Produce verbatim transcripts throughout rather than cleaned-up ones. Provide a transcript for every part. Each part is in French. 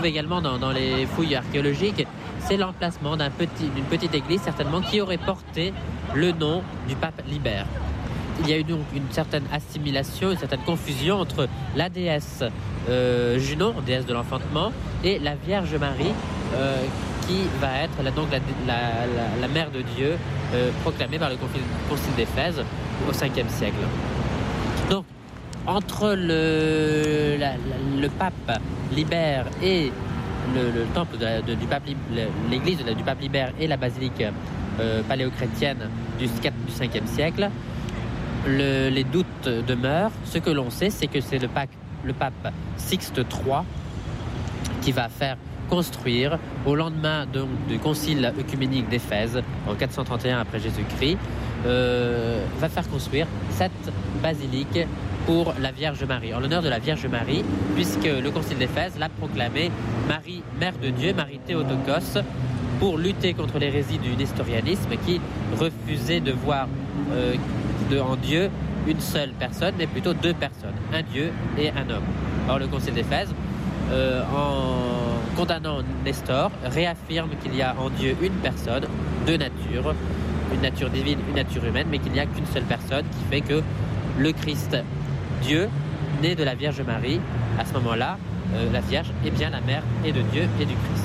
trouve également dans, dans les fouilles archéologiques, c'est l'emplacement d'un petit, d'une petite église certainement qui aurait porté le nom du pape Libère. Il y a eu donc une certaine assimilation, une certaine confusion entre la déesse euh, Junon, déesse de l'enfantement, et la Vierge Marie, euh, qui va être la, donc la, la, la, la mère de Dieu, euh, proclamée par le concile, concile d'Éphèse au cinquième siècle. Donc, entre le, la, la, le pape Libère et le, le temple de la, de, du pape, l'église de la, du pape Libère et la basilique euh, paléochrétienne du, du cinquième siècle, le, les doutes demeurent. Ce que l'on sait, c'est que c'est le pape, le pape Sixte trois qui va faire construire, au lendemain donc, du concile œcuménique d'Éphèse, en quatre cent trente et un après Jésus-Christ, euh, va faire construire cette basilique pour la Vierge Marie, en l'honneur de la Vierge Marie, puisque le concile d'Éphèse l'a proclamée Marie, Mère de Dieu, Marie Théotokos, pour lutter contre l'hérésie du nestorianisme qui refusait de voir euh, de, en Dieu une seule personne, mais plutôt deux personnes, un Dieu et un homme. Or, le concile d'Éphèse, euh, en condamnant Nestor, réaffirme qu'il y a en Dieu une personne, deux natures, une nature divine, une nature humaine, mais qu'il n'y a qu'une seule personne, qui fait que le Christ, Dieu, né de la Vierge Marie, à ce moment-là, euh, la Vierge est bien la mère et de Dieu et du Christ.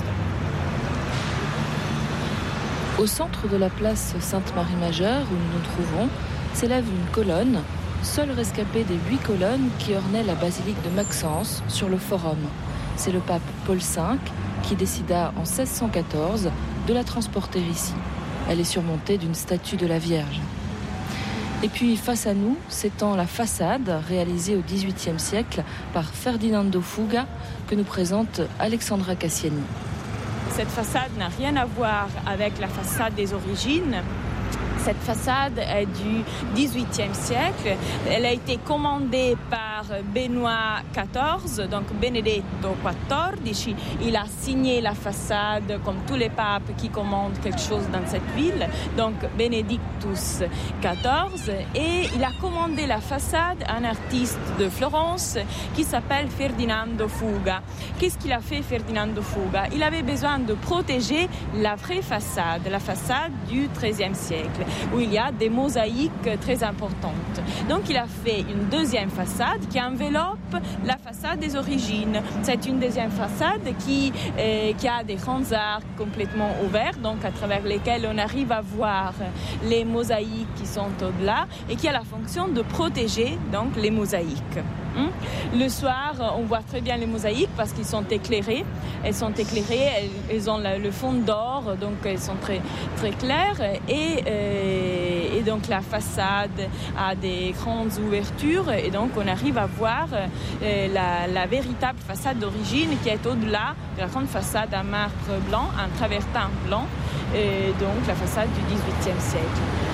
Au centre de la place Sainte-Marie-Majeure, où nous nous trouvons, s'élève une colonne, seule rescapée des huit colonnes qui ornaient la basilique de Maxence sur le Forum. C'est le pape Paul cinq qui décida en seize cent quatorze de la transporter ici. Elle est surmontée d'une statue de la Vierge. Et puis face à nous s'étend la façade réalisée au dix-huitième siècle par Ferdinando Fuga que nous présente Alexandra Cassiani. Cette façade n'a rien à voir avec la façade des origines. Cette façade est du dix-huitième siècle. Elle a été commandée par Benoît quatorze, donc Benedetto quattordici. Il a signé la façade comme tous les papes qui commandent quelque chose dans cette ville, donc Benedictus quatorze. Et il a commandé la façade à un artiste de Florence qui s'appelle Ferdinando Fuga. Qu'est-ce qu'il a fait, Ferdinando Fuga? Il avait besoin de protéger la vraie façade, la façade du treizième siècle, où il y a des mosaïques très importantes. Donc il a fait une deuxième façade qui enveloppe la façade des origines. C'est une deuxième façade qui, euh, qui a des grands arcs complètement ouverts, donc à travers lesquels on arrive à voir les mosaïques qui sont au-delà et qui a la fonction de protéger donc les mosaïques. Le soir, on voit très bien les mosaïques parce qu'ils sont éclairés. Elles sont éclairées, elles, elles ont le fond d'or, donc elles sont très, très claires. Et, euh, et donc la façade a des grandes ouvertures et donc on arrive à voir euh, la, la véritable façade d'origine qui est au-delà de la grande façade à marbre blanc, un travertin blanc, et donc la façade du dix-huitième siècle.